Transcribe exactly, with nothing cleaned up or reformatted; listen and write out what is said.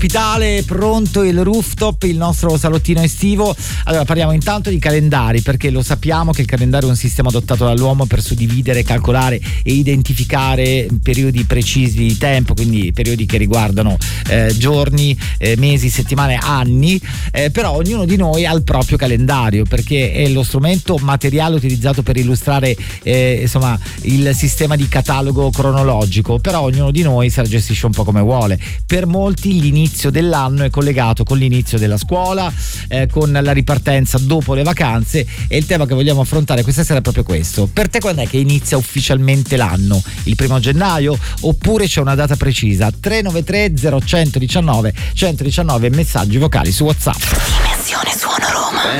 ospitale, pronto il rooftop, il nostro salottino estivo. Allora parliamo intanto di calendari, perché lo sappiamo che il calendario è un sistema adottato dall'uomo per suddividere, calcolare e identificare periodi precisi di tempo, quindi periodi che riguardano eh, giorni, eh, mesi, settimane, anni, eh, però ognuno di noi ha il proprio calendario, perché è lo strumento materiale utilizzato per illustrare eh, insomma il sistema di catalogo cronologico, però ognuno di noi se la gestisce un po' come vuole. Per molti l'inizio dell'anno è collegato con l'inizio della scuola, eh, con la ripartenza dopo le vacanze, e il tema che vogliamo affrontare questa sera è proprio questo. Per te quando è che inizia ufficialmente l'anno? Il primo gennaio oppure c'è una data precisa? tre nove tre zero uno uno nove uno uno nove messaggi vocali su WhatsApp. Dimensione Suono Roma.